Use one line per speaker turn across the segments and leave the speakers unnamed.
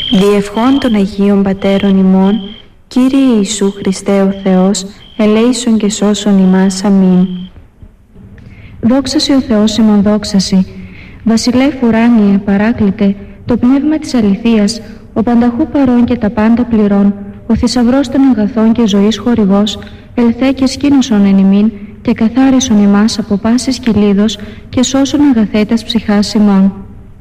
Διευχών των Αγίων Πατέρων ημών, Κύριε Ιησού Χριστέ ο Θεός, ελέησον και σώσον ημάς. Αμήν. Δόξασι ο Θεός ημών, δόξασι. Βασιλεύ ουράνιε, παράκλητε, το πνεύμα της αληθείας, ο πανταχού παρών και τα πάντα πληρών, ο θησαυρός των αγαθών και ζωής χορηγός, ελθέ και σκήνωσον εν ημίν και καθάρισον ημάς από πάσης κυλίδος και σώσον αγαθέτας ψυχάς ημών.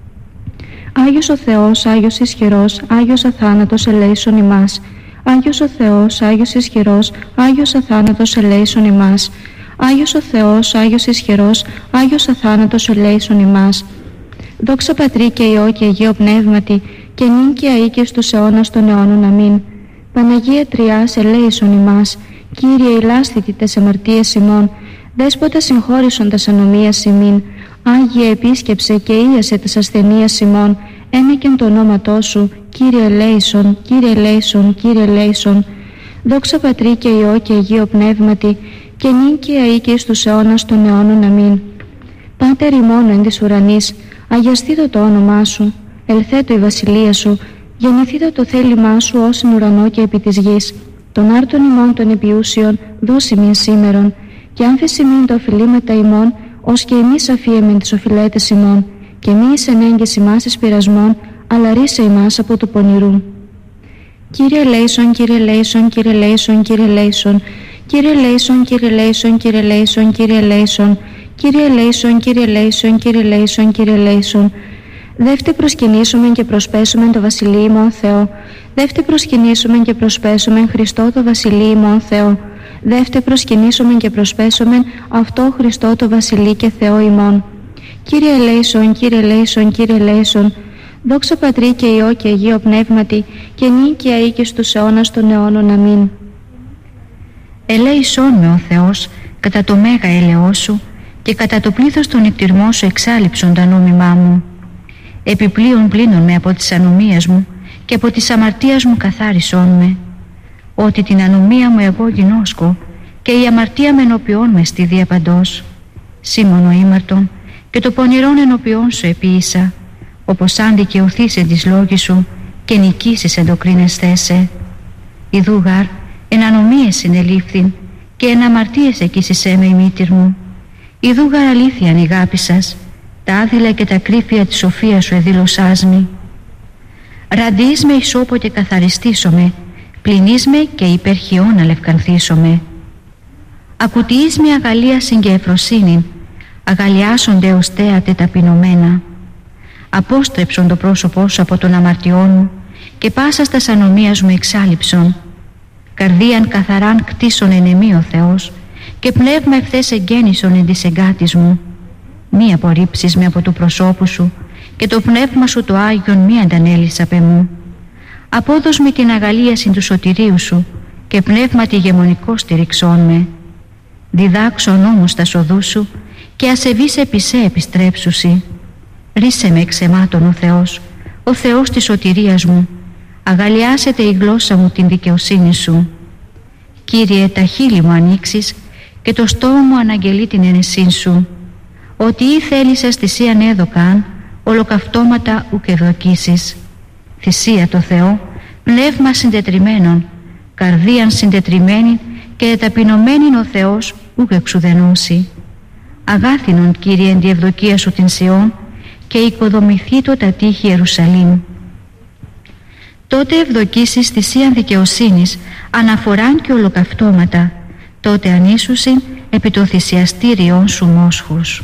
Άγιος ο Θεός, Άγιος ισχυρός, Άγιος αθάνατος, ελέησον ημάς. Άγιος ο Θεός, Άγιος ισχυρός, Άγιος αθάνατος, ελέησον ημάς. Άγιος ο Θεός, Άγιος ισχυρός, Άγιος αθάνατος, ελέησον ημάς. Δόξα Πατρί και Υιό και Αγίο Πνεύματι, και νυν και αεί και στους αιώνας των αιώνων. Αμήν. Παναγία Τριάς, ελέησον ημάς. Κύριε ηλάσθητη τες αμαρτίες ημών, Δέσποτα συγχώρησον τας ανομίας ημίν. Άγιε επίσκεψε και ίασε τας ασθενείας ημών, ένεκεν το ονόματό σου, Κύριε ελέησον, Κύριε ελέησον, Κύριε ελέησον. Δόξα Πατρί και Υιό και Αγίο Πνεύματι, και νυν και αεί και στους αιώνας των αιώνων. Αμήν. Πάτερ ημών εν της ουρανής, αγιαστήτω το όνομά σου, ελθέτω η βασιλεία σου, γεννηθήτω το θέλημά σου ως εν ουρανό και επί της γης. Τον άρτον ημών των επιούσιων δώσει μην σήμερον, και άνθεση μην τα οφειλήματα ημών, ως και εμείς αφίεμεν τις οφειλέτες ημών, και μη εις ενέγγες ημάς εις πειρασμών, αλλά ρίσε ημάς από του πονηρού. Κύριε ελέησον, Κύριε ελέησον, Κύριε ελέησον, Κύριε ελέησον, Κύριε ελέησον, Κύριε ελέησον, Κύριε ελέησον, Κύριε ελέησον, Κύριε ελέησον, Κύριε ελέησον, Κύριε ελέησον, Κύριε ελέησον. Δεύτε προσκυνήσομεν και προσπέσομεν το βασιλείο ημών Θεό. Δεύτε προσκυνήσομεν και προσπέσομεν Χριστό το βασιλείο ημών Θεό. Δεύτε προσκυνήσομεν και προσπέσομεν αυτό Χριστό το βασιλεί και Θεό ημών. Κύριε ελέησον, Κύριε ελέησον, Κύριε ελέησον. Δόξα Πατρί και Υιό και Αγίο Πνεύματι, και νυν και αεί και στους αιώνας των αιώνων. Αμήν.
Ελέησόν με ο Θεός κατά το μέγα έλεος σου, και κατά το πλήθος των εκτιρμών σου εξάλειψον τα νόμιμά μου. Επιπλέον πλύνον με από τις ανομίες μου, και από της αμαρτίας μου καθάρισόν με. Ότι την ανομία μου εγώ γινώσκω, και η αμαρτία με ενωπιών με στη διαπαντός. Σήμωνο ήμαρτον, και το πονηρόν ενωπιών σου επίησα, όπως αν δικαιωθείς εν της λόγης σου, και νικήσεις εν το κρίνεσθέσαι. Ιδού γάρ, εν ανομίες συνελήφθην, και εν αμαρτίες εκείσισέ με η μήτηρ μου. Ιδού γάρ αλήθειαν η αγάπη σας, τα άδειλα και τα κρύφια της σοφίας σου εδήλωσάς μη. Ραντείς με ισόπο και καθαριστήσομαι, πλυνείς με και υπερχιών αλευκανθήσομαι. Ακουτιείς με αγαλίασιν και ευφροσύνην, αγαλιάσονται ως θέατε ταπεινωμένα. Απόστρεψον το πρόσωπό σου από των αμαρτιών μου, και πάσας τας ανομίας μου εξάλειψον. Καρδίαν καθαράν κτίσον εν εμή ο Θεός, και πνεύμα ευθές εγγέννησον εν της εγκάτης μου. Μη απορρίψεις με από του προσώπου σου, και το πνεύμα σου το Άγιον μη αντανέλεις απ' εμού. Απόδος με την αγαλίαση του σωτηρίου σου, και πνεύματι ηγεμονικό στηριξών με. Διδάξον όμως τα σοδού σου, και ασεβείς επί σε επιστρέψουσι. Ρίσε με εξ αιμάτων ο Θεός της σωτηρίας μου. Αγαλιάσετε η γλώσσα μου την δικαιοσύνη σου. Κύριε, τα χείλη μου ανοίξεις, και το στόμα μου αναγγελεί την ενεσύν σου. Ότι ή θέλησες θυσίαν έδωκαν, ολοκαυτώματα ουκ ευδοκίσεις. Θυσία το Θεό, πνεύμα συντετριμένον, καρδίαν συντετριμένη και ταπεινωμένην ο Θεός ουκ εξουδενώσει. Αγάθινον, Κύριε, εν τη ευδοκία σου την Σιών, και οικοδομηθήτω τα τείχη Ιερουσαλήμ. Τότε ευδοκίσεις θυσίαν δικαιοσύνης, αναφοράν και ολοκαυτώματα, τότε ανήσουσιν επί το θυσιαστήριον σου μόσχους.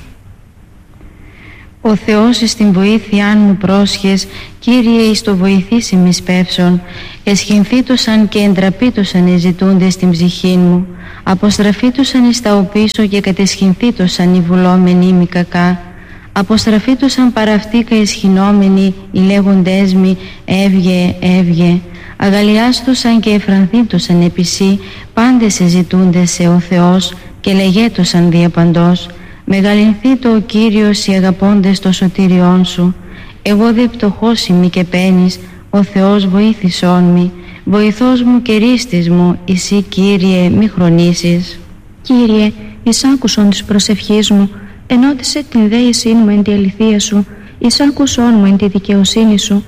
Ο Θεός εις την βοήθειάν μου πρόσχες, Κύριε εις το βοηθήσιμ εις πεύσον, εσχυνθήτωσαν και εντραπήτωσαν οι ζητούντες στην ψυχήν μου, αποστραφήτωσαν εις τα οπίσω και κατεσχυνθήτωσαν οι βουλόμενοι μη κακά, αποστραφήτωσαν παραυτήκα εσχυνόμενοι οι λέγοντές μη έβγε, έβγε, αγαλιάστωσαν και εφρανθήτωσαν επισή πάντες εζητούντες σε ο Θεός και λεγέτωσαν διαπαντός. Μεγαλυνθήτω ο Κύριος οι αγαπώντες το σωτήριόν σου. Εγώ δε πτωχός ημί και πένης, ο Θεός βοήθησόν μη. Βοηθός μου και ρίστης μου, εσύ Κύριε μη χρονίσεις.
Κύριε, εισάκουσον της προσευχής μου, ενώτισε την δέησήν μου εν τη αληθεία σου, εισάκουσόν μου εν τη δικαιοσύνη σου.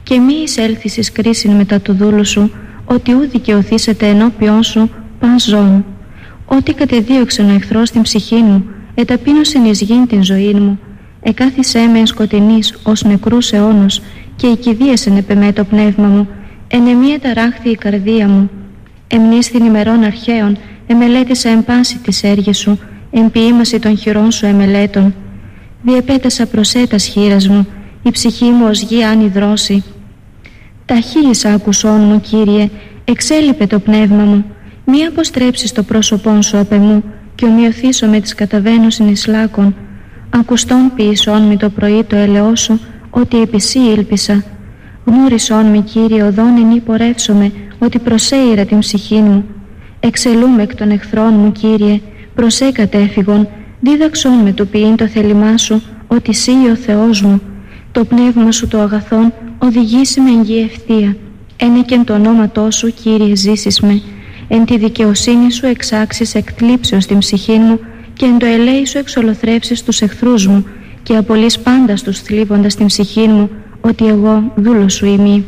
και μη εισέλθεις εις κρίσιν μετά του δούλου σου, ότι ου δικαιωθήσετε ενώπιόν σου παν ζών. Ότι κατεδίωξεν ο εχθρός την ψυχή μου, εταπείνωσεν εις γήν την ζωή μου, εκάθισέ με εν σκοτεινής ως νεκρούς αιώνος, και οικηδίασεν επεμέ το πνεύμα μου, εν εμία ταράχθη η καρδία μου. Εμνήσθην ημερών αρχαίων, εμελέτησα εν πάση τις έργες σου, εν ποιήμαση των χειρών σου εμελέτων. Διεπέτασα προσέτας χείρας μου, η ψυχή μου ως γη αν υδρώσει. Ταχύης άκουσόν μου, Κύριε, εξέλιπε το πνεύμα μου, μη αποστρέψεις το πρόσωπόν σου απ' εμού, και ομοιωθήσω με τις καταβαίνουσιν εις λάκων. Ακουστόν ποιησόν μη το πρωί το έλεό σου, ότι επί σύ ήλπισα. Γνώρισόν μη, Κύριε, οδόν ενή πορεύσομαι, ότι προσέειρα την ψυχή μου. Εξελούμε εκ των εχθρών μου, Κύριε, προσέ κατέφυγον, δίδαξόν με το ποιήν το θέλημά σου, ότι σύ ο Θεός μου. Το πνεύμα σου το αγαθόν οδηγήσει με εν γη ευθεία. Ένεκεν το ονόματό σου, Κύριε, ζήσεις με. Εν τη δικαιοσύνη σου εξάξεις εκθλίψεως την ψυχή μου, και εν το ελέη σου εξολοθρεύσεις τους εχθρούς μου, και απολύς πάντα τους θλίβοντας την ψυχή μου, ότι εγώ δούλος σου ημί.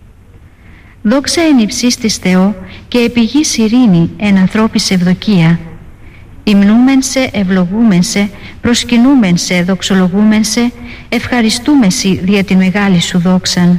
Δόξα εν υψίστης Θεό, και επί γης ειρήνη εν ανθρώπης ευδοκία. Υμνούμεν σε, ευλογούμεν σε, προσκυνούμεν σε, δοξολογούμεν σε, ευχαριστούμεν σοι δια την μεγάλη σου δόξαν.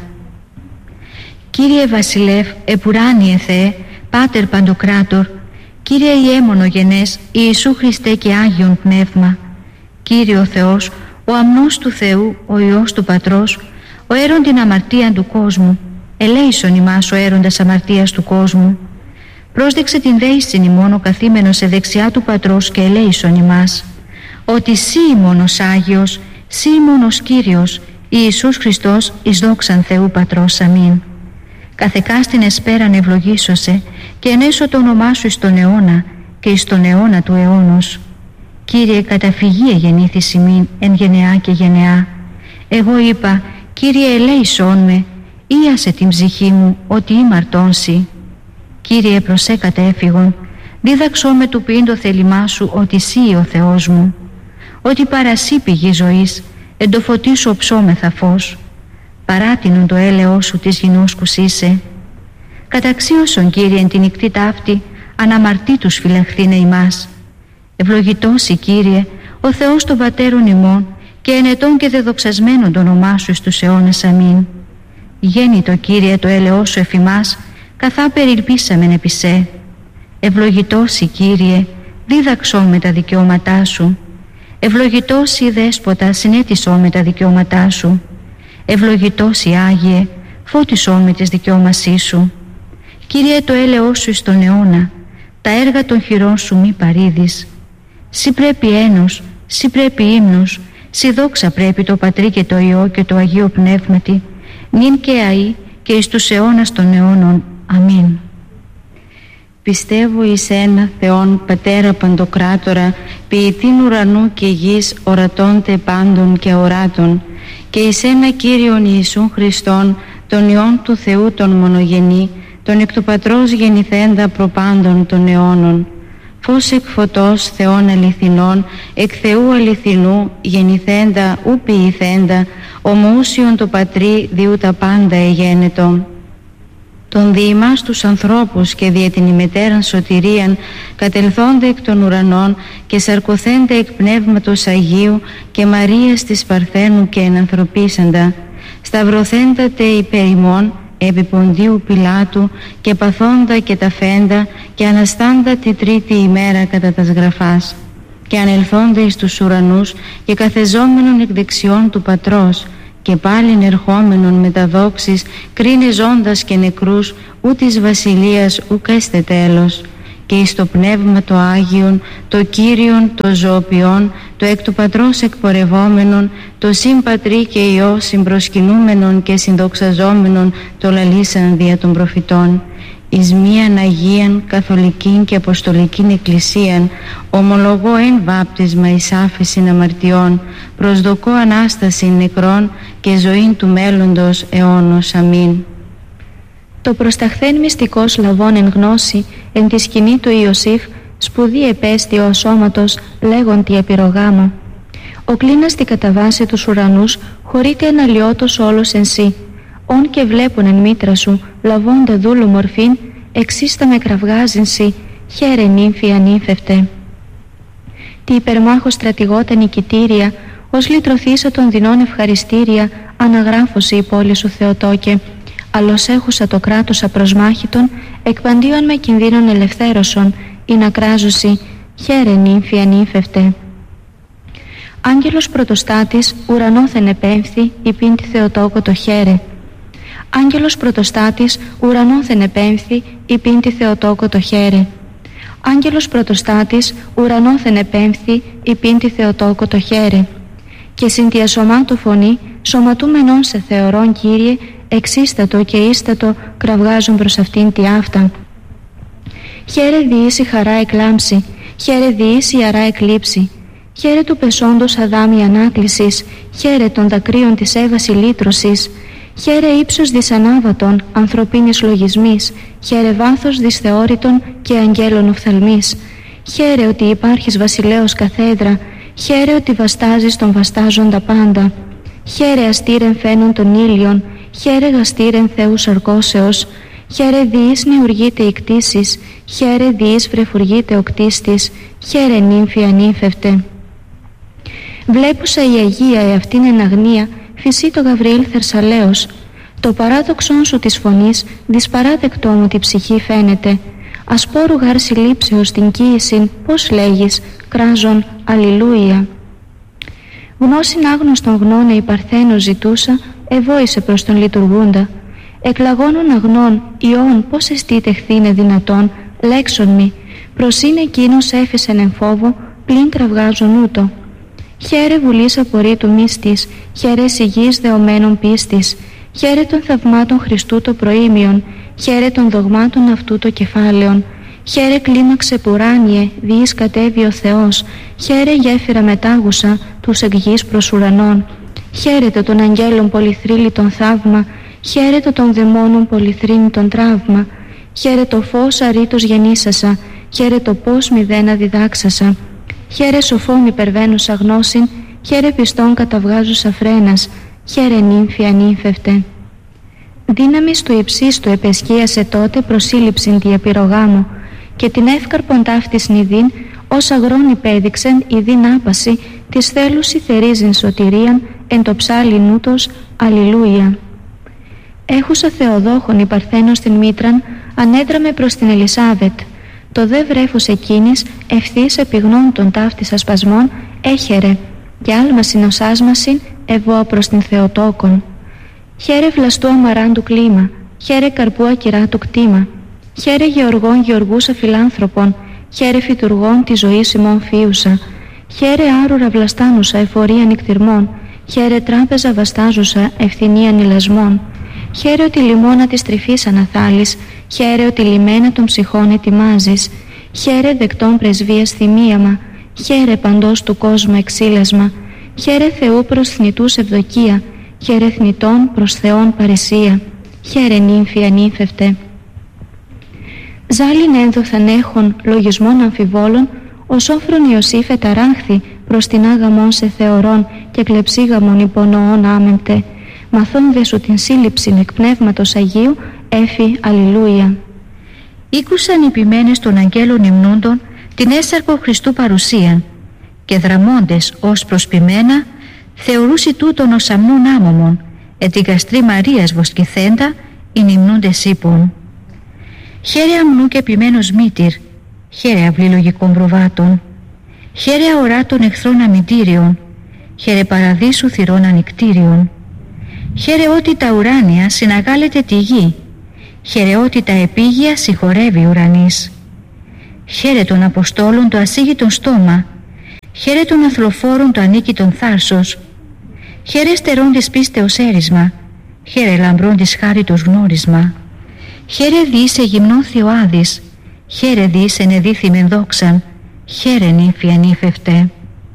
Κύριε Βασιλεύ, επουράνιε Θεέ, Πάτερ Παντοκράτορ, Κύριε Ιέμονο γενές, Ιησού Χριστέ και Άγιον Πνεύμα, Κύριε ο Θεός, ο αμνός του Θεού, ο Υιός του Πατρός, ο έρον την αμαρτίαν του κόσμου, ελέησον ημάς ο έροντας αμαρτίας του κόσμου. Πρόσδεξε την δέησιν ημών ο καθήμενος σε δεξιά του Πατρός και ελέησον ημάς, ότι σύ ημώνος Άγιος, σύ ημώνος Κύριος, Ιησούς Χριστός εις δόξαν Θεού Πατρός. Αμήν. Καθεκάστην εσπέραν ευλογήσωσε, και ενέσω το όνομά σου εις τον αιώνα και εις τον αιώνα του αιώνος. Κύριε, καταφυγή εγεννήθης ημίν εν γενεά και γενεά. Εγώ είπα, Κύριε, ελέησόν με, ίασε την ψυχή μου, ότι ήμαρτώνσι. Κύριε, προσέ κατέφυγον, δίδαξό με του ποιήν το θέλημά σου, ότι σύ ο Θεός μου. Ότι παρασύ πηγή ζωής, εν το φωτί σου οψόμεθα φως. Παράτινον το έλεό σου της γινώσκους είσαι. Καταξίωσον, Κύριε, εν την νυχτή ταύτη, αναμαρτήτους φυλαχθήνε ημάς. Ευλογητώσι, Κύριε, ο Θεός των πατέρων ημών, και ενετών και δεδοξασμένον το όνομά σου εις τους αιώνας. Αμήν. Γέννητο, Κύριε, το έλεό σου εφ' ημάς, καθά περιελπίσαμεν επί σε. Ευλογητώσι, Κύριε, δίδαξόν με τα δικαιώματά σου. Ευλογητώσι, Δέσποτα, συνέτησόν με τα δικαιώματά σου. Ευλογητώσι, Άγιε, φώτισόν με τις δικαιώμασή σου. Κύριε, το έλεό σου εις τον αιώνα, τα έργα των χειρών σου μη παρήδεις. Σύ πρέπει ένος, σύ πρέπει ύμνος, σύ δόξα πρέπει το Πατρί και το Υιό και το Αγίο Πνεύματι, νυν και αεί και εις τους αιώνας των αιώνων. Αμήν.
Πιστεύω εις ένα Θεόν Πατέρα Παντοκράτορα, ποιητήν ουρανού και γης, ορατώνται πάντων και οράτων, και εις ένα Κύριον Ιησούν Χριστόν, τον Υιόν του Θεού τον μονογενή, τον εκ του Πατρός γεννηθέντα προπάντων των αιώνων. Φως εκ φωτός Θεών αληθινών, εκ Θεού αληθινού, γεννηθέντα ου ποιηθέντα, ομοούσιον το Πατρί διού τα πάντα εγένετο. Τον διημάς τους ανθρώπους και δια την ημετέραν σωτηρίαν, κατελθόνται εκ των ουρανών και σαρκωθένται εκ Πνεύματος Αγίου και Μαρίας της Παρθένου και ενανθρωπίσαντα, σταυρωθέντατε υπέρ ημών επί Ποντίου Πιλάτου και παθόντα και ταφέντα και αναστάντα τη τρίτη ημέρα κατά τας γραφάς, και ανελθόνται εις τους ουρανούς και καθεζόμενον εκ δεξιών του Πατρός, και πάλιν ερχόμενον με τα δόξης κρίνε ζώντας και νεκρούς, ού της βασιλείας ουκ έστε τέλος, και εις το Πνεύμα το Άγιον, το Κύριον, το ζωοποιόν, το εκ του Πατρός εκπορευόμενον, το συμπατρί και Υιό συμπροσκυνούμενον και συνδοξαζόμενον, το λαλήσαν δια των προφητών, εις μίαν Αγίαν, καθολικήν και αποστολικήν εκκλησίαν, ομολογώ εν βάπτισμα εις άφεσιν αμαρτιών, προσδοκώ Ανάσταση νεκρών και ζωήν του μέλλοντος αιώνος. Αμήν.
Το προσταχθέν μυστικός λαβών εν γνώση, εν τη σκηνή του Ιωσήφ, σπουδή επέστη ο σώματος, λέγοντι επιρρογάμο. Ο κλίνας την κατά βάση τους ουρανούς, χωρείται εν αλλιώτος όλος εν σύ. όν και βλέπουν εν μήτρα σου, λαβώντα δούλου μορφήν, εξίστα με κραυγάζυνσι, χαίρε νύμφη ανήφευτε. Τι υπερμάχο στρατηγότα νικητήρια, ως λυτρωθήσα των δεινών ευχαριστήρια, αναγράφωση η πόλη σου Θεοτόκε. Αλλος έχουσα το κράτος απροσμάχητον, εκπαντίον με κινδύνων ελευθέρωσον, ή να κράζουσι, χαίρε νύμφη ανήφευτε. Άγγελος πρωτοστάτης, ουρανόθεν επέμφθη, υπήν τη Θεοτόκο το χαίρε. Άγγελος πρωτοστάτης, ουρανόθεν επέμφθη, υπήν τη Θεοτόκο το χαίρε. Άγγελος πρωτοστάτης, ουρανόθεν επέμφθη, υπήν τη Θεοτόκο το χαίρε. Και συν τη ασωμάτου φωνή, σωματούμενον σε θεωρών Κύριε, εξίστατο και ίστατο κραυγάζουν προς αυτήν τη αυτά. Χαίρε διείς η χαρά εκλάμψη, χαίρε διείς η αρά εκλείψη. Χαίρε του πεσόντος αδάμη ανάκλησης, χαίρε των δακρύων της Εύας λύτρωσης. Χαίρε ύψος δυσανάβατον, ανθρωπίνης λογισμής, χαίρε βάθος δυσθεώρητον και αγγέλων οφθαλμής. Χαίρε ότι υπάρχεις βασιλέος καθέδρα, χαίρε ότι βαστάζεις τον βαστάζοντα πάντα. Χαίρε αστήρεν φαίνον των ήλιων, χαίρε γαστήρεν Θεού σαρκώσεως. Χαίρε διείς νεουργείται η κτήσης, χαίρε διείς βρεφουργείται ο κτίστης, χαίρε νύμφη ανήφευτε. Βλέπουσα η Αγία εαυτήν εν αγνία, φυσί το Γαβριήλ Θερσαλέος. Το παράδοξον σου της φωνής, δυσπαράδεκτό μου τη ψυχή φαίνεται. Ασπόρου γάρ συλλήψεως την κοίησιν, πώς λέγεις, κράζον, αλληλούια. Γνώσιν άγνωστον γνώνε η Παρθένος ζητούσα, ευόησε προς τον λειτουργούντα. Εκλαγώνων αγνών, ιών, πώς εστίτε χθήνε δυνατόν, λέξον μη, προς είναι εκείνος έφεσεν εν φόβο, πλην κραυγάζον ούτω. Χαίρε βουλής απορρίτου μύστης, χαίρε σιγής δεωμένων πίστης, χαίρε των θαυμάτων Χριστού το προήμιον, χαίρε των δογμάτων αυτού το κεφάλαιον, χαίρε κλίμαξε πουράνιε, διείς κατέβει ο Θεός, χαίρε γέφυρα μετάγουσα, τους εκ γης προς ουρανών, χαίρετε των αγγέλων πολυθρύλιτον θαύμα, χαίρετε των δαιμόνων πολυθρύνητον τραύμα, χαίρε το φως αρήτως γεννήσασα, χαίρε το πώς μηδένα διδάξασα. Χαίρε σοφόν υπερβαίνουσα γνώσιν, χαίρε πιστόν καταβγάζουσα φρένας, χαίρε νύμφη ανήφευτε. Δύναμις του υψίστου επεσχίασε τότε προσύλληψην τη επιρρογάμου, και την εύκαρπον ταύτης νηδίν, ως αγρόν υπέδειξεν ηδίν άπαση, της θέλουσι θερίζειν σωτηρίαν, εν το ψάλιν ούτως, αλληλούια. Έχουσα Θεοδόχον η Παρθένος την μήτραν, ανέδραμε προς την Ελισάβετ. Το δε βρέφος εκείνης, ευθύς επιγνών των ταύτης ασπασμών, έχερε, και άλμασιν ως άσμασιν, ευώ προς την Θεοτόκον. Χαίρε βλαστού αμαράντου κλίμα, χαίρε καρπού ακυράτου κτήμα, χαίρε γεωργών γεωργούσα φιλάνθρωπων, χαίρε φυτουργών τη ζωή ημών φίουσα, χαίρε άρουρα βλαστάνουσα εφορία νυκτυρμών, χαίρε τράπεζα βαστάζουσα ευθυνίαν ηλασμών, χαίρε ότι λιμώνα της τρυφής αναθάλεις, χαίρε ότι λιμένα των ψυχών ετοιμάζεις, χαίρε δεκτών πρεσβείας θυμίαμα, χαίρε παντός του κόσμου εξήλασμα, χαίρε Θεού προς θνητούς ευδοκία, χαίρε θνητών προς Θεόν παρησία, χαίρε νύμφη ανήφευτε. Ζάλιν ένδοθαν έχων λογισμών αμφιβόλων, ο σόφρον Ιωσήφ εταράχθη προς την άγαμον σε θεωρών και κλεψίγαμον υπονοών άμεμπτε. Μαθών δε σου την σύλληψην εκ πνεύματος Αγίου, έφη αλληλούια.
Ήκουσαν οι ποιμένες των αγγέλων υμνούντων την έσαρκο Χριστού παρουσίαν, και δραμώντες ως προσποιμένα, θεωρούσι τούτον ως αμνούν άμωμον, την καστρή Μαρίας βοσκηθέντα, ειν υμνούντες είπων. Χαίρε αμνού και ποιμένος μήτυρ, χαίρε αυλή λογικών προβάτων, χαίρε αορά των εχθρών αμυντήριων, χαίρε παραδείσου θυρών ανικτήριων. Χαίρε ότι τα ουράνια συναγάλεται τη γη, χαίρε ότι τα επίγεια συγχωρεύει ουρανής. Χαίρε των Αποστόλων το ασίγητον στόμα, χαίρε των αθλοφόρων το ανίκητον θάρσος, χαίρε στερών της πίστεως έρισμα, χαίρε λαμπρών της χάριτος γνώρισμα. Χαίρε διήσε γυμνών Θεοάδης, χαίρε διήσε νεδίθυμεν δόξαν, χαίρε νύμφη ανήφευτε.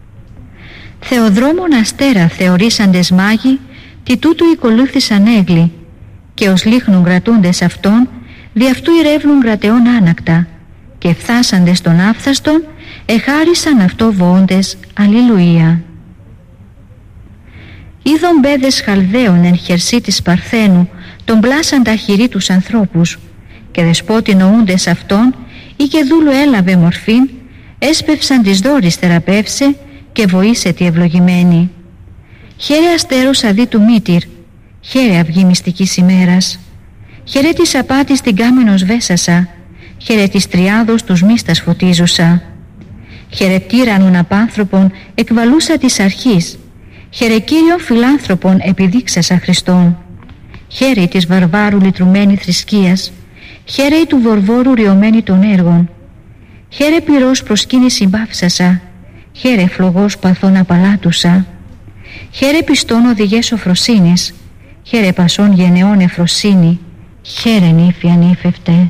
Θεοδρόμων αστέρα θεωρήσαντες μάγοι, τι τούτου οικολούθησαν έγκλη, και ως λίχνουν κρατούντες αυτών, δι' αυτού ηρεύλουν κρατεών άνακτα, και φθάσαντες των άφθαστον, εχάρισαν αυτό βοώντες, αλληλουία. Είδον μπέδες Χαλδαίων εν χερσί της Παρθένου, τον πλάσαν τα χειρή τους ανθρώπους, και δεσπότη νοούντες αυτόν ή και δούλου έλαβε μορφήν, έσπευσαν της δόρης θεραπεύσε και βοήσε τη ευλογημένη. Χαίρε αστέρος αδί του μήτυρ, χαίρε αυγή μυστικής ημέρας, χαίρε της απάτης την κάμενος βέσασα, χαίρε της τριάδος τους μίστας φωτίζουσα, χαίρε τύραννον απάνθρωπον εκβαλούσα της αρχής, χαίρε Κύριον φιλάνθρωπον επιδείξασα Χριστόν, χαίρε της βαρβάρου λυτρουμένη θρησκείας, χαίρε του βορβόρου ριωμένη των έργων, χαίρε πυρός προσκύνηση μπάφσασα, χαίρε φλογός παθών απαλάτουσα, χαίρε πιστών οδηγές σοφροσύνης, χαίρε πασών γενεών εφροσύνη, χαίρε νύφη ανήφευτε.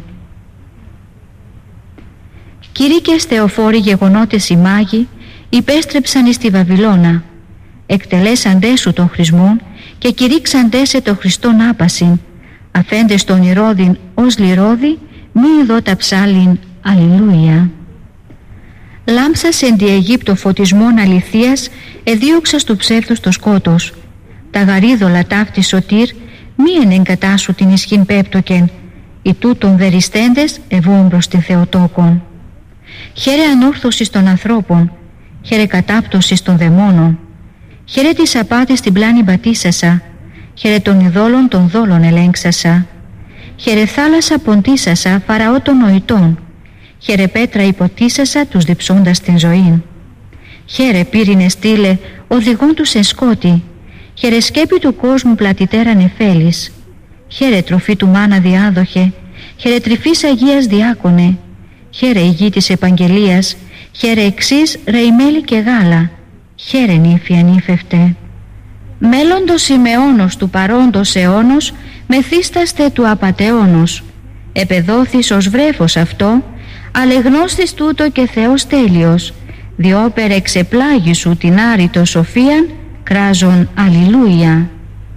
Κηρύκες θεοφόροι γεγονότες οι μάγοι υπέστρεψαν εις τη Βαβυλώνα, εκτελέσαντέ σου των χρησμών και κηρύξαντέ σε το Χριστόν άπασιν, αφέντες τον Ηρώδην ως λιρόδη μη ειδώτα ψάλιν αλληλούια. Λάμψας εν τη Αιγύπτο φωτισμόν αληθείας εδίωξας του ψεύδους το σκότος, τα γαρίδωλα ταύτη σωτήρ μη ενεγκατάσου την ισχύν πέπτοκεν, οι τούτων δεριστέντες ευούν προς τη Θεοτόκον. Χαίρε ανόρθωσης των ανθρώπων, χαίρε κατάπτωσης των δαιμόνων, χαίρε της απάτης την πλάνη μπατήσασα, χαίρε των ειδόλων των δόλων ελέγξασα, χαίρε θάλασσα ποντήσασα φαραώ των νοητών, χαίρε πέτρα υποτίσασα τους διψώντας την ζωήν, χαίρε πύρινε στήλε οδηγών τους εν σκότη, χαίρε σκέπη του κόσμου πλατητέρα νεφέλης, χαίρε τροφή του μάνα διάδοχε, χαίρε τρυφής Αγίας διάκονε, χαίρε η γη της επαγγελίας, χαίρε εξής ρεϊμέλη και γάλα, χαίρε νύφη ανήφευτε. Μέλλοντος Σιμεώνος του παρόντος αιώνος, μεθύσταστε του απατεώνος, επεδόθης ως βρέφος αυτό, αλεγνώστης τούτο και Θεός τέλειος, διόπερ εξεπλάγει σου την άρρητο σοφίαν, κράζον αλληλούια.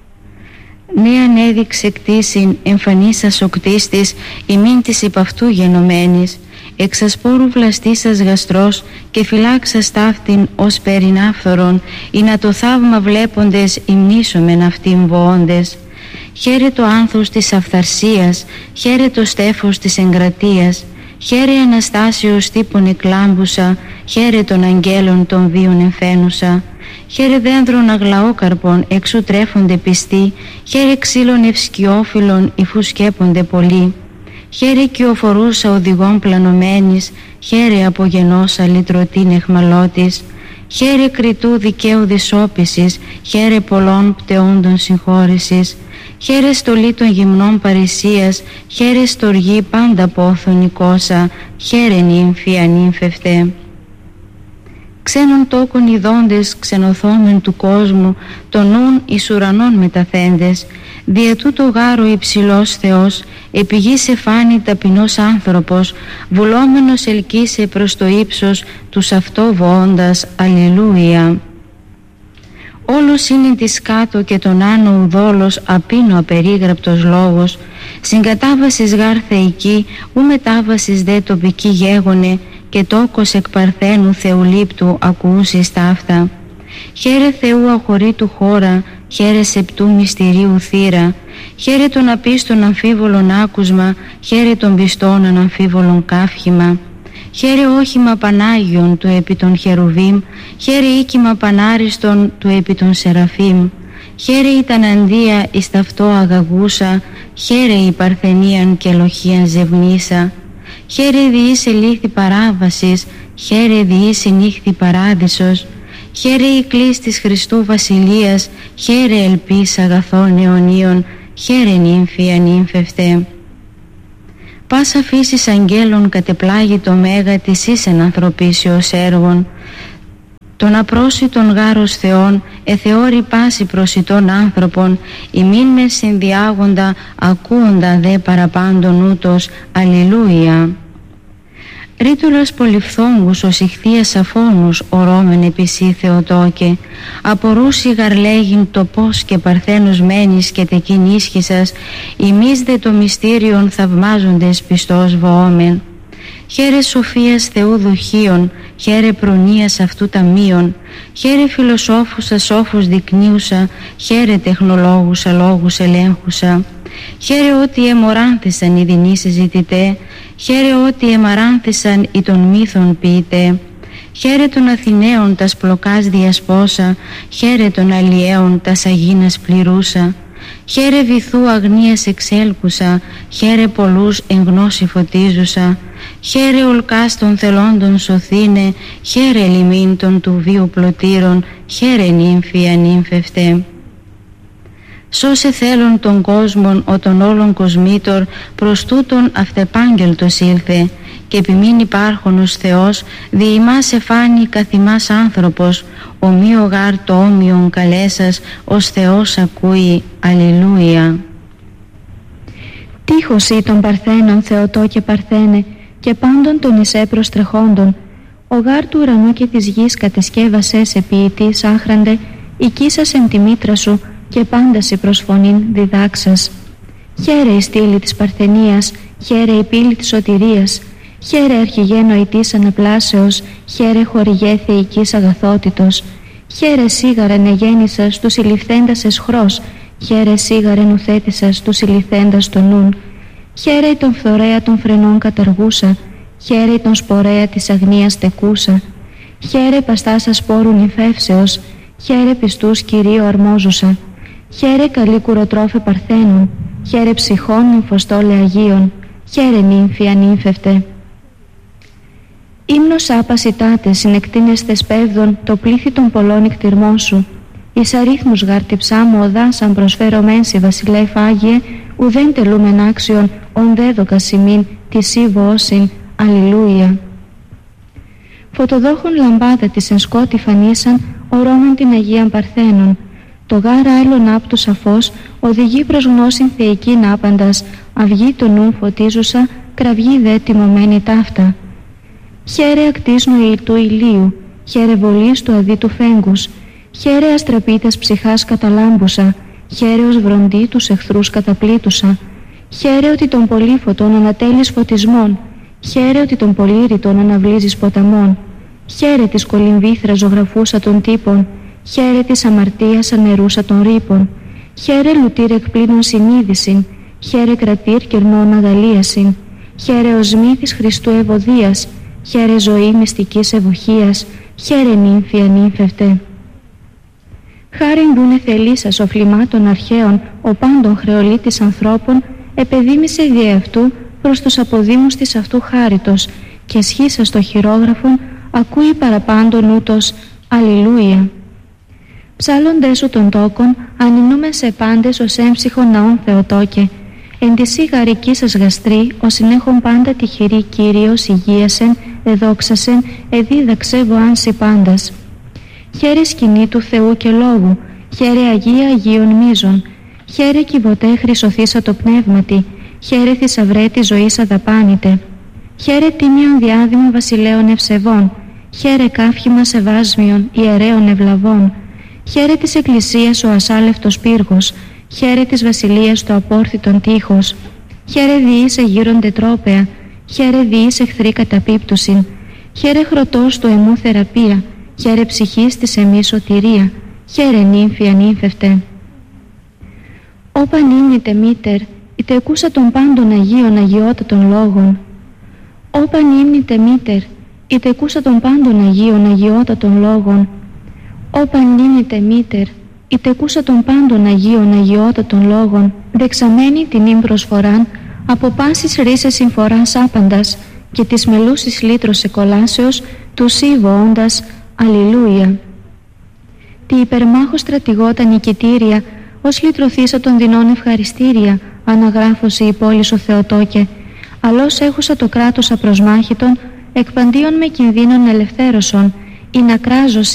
Νέαν έδειξε κτήσιν εμφανίσας ο κτίστης ημίν της υπ' αυτού γενομένης, εξασπόρου βλαστήσας γαστρός και φυλάξας ταύτην ως περινάφθορον, ή να το θαύμα βλέποντες υμνήσομεν αυτήν βοώντες. Χαίρε το άνθος της αυθαρσίας, χαίρε το στέφος της εγκρατείας, χαίρε Αναστάσεως τύπων εκλάμπουσα, χαίρε των αγγέλων των βίων εμφαίνουσα, χαίρε δένδρων αγλαόκαρπων εξού τρέφονται πιστοί, χαίρε ξύλων ευσκιόφυλλων υφού σκέπονται πολλοί, χαίρε κυοφορούσα οδηγών πλανωμένης, χαίρε απογενώσα λυτρωτήν εχμαλώτης, χαίρε κριτού δικαίου δυσόπισης, χαίρε πολλών πτεόντων συγχώρησης, χαίρε στολή των γυμνών παρησίας, χαίρε στοργή πάντα πόθον οικόσα, χαίρε νύμφη ανύμφευτε. Ξένων τόκων ειδώντες ξενοθόμεν του κόσμου, των νουν εις ουρανών μεταθέντες, δια τούτο γάρο υψηλός Θεός, επί γης εφάνει ταπεινός άνθρωπος, βουλόμενος ελκύσε προς το ύψος τους αυτό βοώντας αλληλούια. Όλος είναι της κάτω και τον άνω ουδόλος απίνο απερίγραπτος λόγος, συγκατάβασης γάρ θεϊκή, ου μετάβασης δε τοπική γέγονε, και τόκος εκ παρθένου θεουλήπτου ακούσεις ταύτα. Χαίρε Θεού αχωρήτου χώρα, χαίρε σεπτού μυστηρίου θύρα, χαίρε των απίστων αμφίβολων άκουσμα, χαίρε των πιστών αναμφίβολων καύχημα, χαίρε όχημα Πανάγιον του επί των Χερουβίμ, χαίρε οίκημα Πανάριστον του επί των Σεραφείμ, χαίρε η ταναντία εις ταυτό αγαγούσα, χαίρε η παρθενίαν και λοχίαν ζευνίσα, χαίρε διήσε λύθη παράβασης, χαίρε διήσε νύχθη παράδεισος, χαίρε η κλής της Χριστού Βασιλείας, χαίρε ελπίς αγαθών αιωνίων, χαίρε νύμφη ανύμφευτε. Πάσα φύσης αγγέλων κατεπλάγει το μέγα της ίσεν ανθρωπίσεως έργων, τον απρόσιτον γάρος Θεών εθεώρη πάση προσιτών άνθρωπων, ημίν με συνδιάγοντα ακούοντα δε παραπάντων ούτως αλληλούια. Ρήτουλας πολυφθόγκους ως ηχθείας αφώνους ορώμεν επισή Θεοτόκε, απορούσι γαρλέγειν το πώς και παρθένος μένεις και τεκείν ίσχυσας, ημείς δε το μυστήριον θαυμάζοντες πιστός βοόμεν. Χαίρε σοφίας Θεού δοχείων, χαίρε προνοίας αυτού ταμείων, χαίρε φιλοσόφουσα σόφους δεικνύουσα, χαίρε τεχνολόγουσα λόγους ελέγχουσα, χαίρε ότι εμοράνθησαν οι δεινοί συζητητέ, χαίρε ότι εμαράνθησαν οι των μύθων ποιητέ, χαίρε των Αθηναίων τας πλοκάς διασπόσα, χαίρε των Αλλιέων τας αγίνας πληρούσα, χαίρε βυθού αγνίας εξέλκουσα, χαίρε πολλούς εν γνώση φωτίζουσα, χαίρε ολκάς των θελόντων σωθήνε, χαίρε λιμήν των του βίου πλωτήρων, χαίρε νύμφη ανύμφευτε. Σώσε θέλον των κόσμων ο των όλων κοσμήτωρ, προς τούτον αυτεπάγγελτος ήλθε, και επιμήν υπάρχονος Θεός, δι' ημάς εφάνει καθ' ημάς άνθρωπος, ομοίο γάρ το όμοιον καλέσας, ως Θεός ακούει. Αλληλούια.
Τείχος ή των Παρθένων Θεοτό και Παρθένε, και πάντων των εισέ προστρεχόντων, ο γάρ του ουρανού και της γης κατεσκεύασέ σε ποιητής άχραντε, οικίσας εν τη μήτρα σου, και πάνταση προς φωνήν διδάξας. Χαίρε η στήλη της Παρθενίας, χαίρε η πύλη της σωτηρίας, χαίρε αρχηγέ νοητής αναπλάσεως, χαίρε χορηγέ θεϊκής αγαθότητος, χαίρε σίγαρεν εγέννησας του συλληφθέντας εσχρός, χαίρε σίγαρεν ουθέτησας του συλληφθέντας τον νουν, χαίρε τον φθορέα των φρενών καταργούσα, χαίρε τον σπορέα της αγνίας τεκούσα, χαίρε παστάσα σπόρου νυφεύσεως, χαίρε πιστούς Κυρίου αρμόζουσα, χαίρε καλή κουροτρόφε Παρθένων, χαίρε ψυχών νυμφοστόλε Αγίων, χαίρε νύμφη ανύμφευτε. Ύμνος άπασιτάτε συνεκτείνεστε σπέβδων το πλήθη των πολλών εκτιρμών σου, εις αρίθμους γάρτη ψάμου οδάσαν προσφέρωμένσι βασιλεύ Άγιε, ουδέν τελούμεν άξιον ον δέδοκα σημείν τη σύβο όσιν. Αλληλούια. Φωτοδόχων λαμπάδα της εν σκότη φανίσαν, ορώμεν την Αγίαν Παρθένων. Το γάρα άλλον άπτου σαφώς, οδηγεί προς γνώσιν θεϊκήν άπαντας, αυγή το νου φωτίζουσα, κραυγή δε τιμωμένη ταύτα. Χαίρε ακτής νοητού ηλίου, χαίρε βολής του αδίτου φέγγους, χαίρε αστραπίτας ψυχάς καταλάμπουσα, χαίρε ως βροντί τους εχθρούς καταπλήτουσα, χαίρε ότι τον πολύφωτον ανατέλεις φωτισμών, χαίρε ότι τον πολύρητον αναβλύζεις ποταμών, χαίρε της κολυμβήθρας ζωγραφούσα των τύπων, χαίρε της αμαρτίας ανερούσα των ρήπων, χαίρε λουτήρ εκπλήνων συνείδησιν, χαίρε κρατήρ κερνών αγαλίασιν, χαίρε οσμή της Χριστού ευωδίας, χαίρε ζωή μυστικής ευοχίας, χαίρε νύμφη ανύμφευτε. Χάριν δούνε θελήσας ο φλιμάτων αρχαίων, ο πάντων χρεολίτης ανθρώπων, επεδίμησε δι' αυτού προς τους αποδήμους της αυτού χάριτος, και σχίσας το χειρόγραφον, ακούει παραπάντων ούτως. Αλληλούια. Ψάλλοντες σου των τόκων, ανινούμε σε πάντες ως έμψυχον ναόν Θεοτόκε. Εν τη σιγαρική σας γαστρή, ως συνέχον πάντα τυχερή Κύριος υγείασεν, εδόξασεν, εδίδαξε βοάνσι πάντας. Χαίρε σκηνή του Θεού και Λόγου, χαίρε Αγία Αγίων μίζων, χαίρε κυβωτέ χρυσοθήσα το πνεύματι, χαίρε θησαυρέ της ζωής αδαπάνητε, χαίρε τίμιον διάδημα βασιλέων ευσεβών, χαίρε κάφχημα σεβάσμιον ιερέων ευλαβών, χαίρε της Εκκλησίας ο ασάλευτος πύργος, χαίρε της βασιλείας το απόρθητον τείχος, χαίρε διήσε γύρον τετρόπαια, χαίρε διήσε εχθρή καταπίπτουσιν, χαίρε χρωτός του εμού θεραπεία, χαίρε ψυχής της εμής σωτηρία, χαίρε νύμφη ανύμφευτε. Όπαν ήμνητε μήτερ, είτε εκούσα των πάντων Αγίων αγιότατων λόγων. Όπαν ήμνητε μήτερ, είτε εκούσα των πάντων Αγίων αγιότατων λόγων. Όπαν ήμνητε μήτερ, είτε εκούσα των πάντων Αγίων αγιότατων λόγων, δεξαμένη την ύμ προσφοράν, από πάσης ρίσες συμφοράς άπαντας, και της μελούσης λύτρος εκολάσεως, του σύβο όντας. Αλληλούια. Τη υπερμάχος στρατηγότα νικητήρια, ως λυτρωθήσα των δεινών ευχαριστήρια, αναγράφωση η πόλης ο Θεοτόκε, αλλώς έχουσα το κράτος απροσμάχητον, εκπαντίον με κινδύνων ελευθέρωσον, ή να κράζω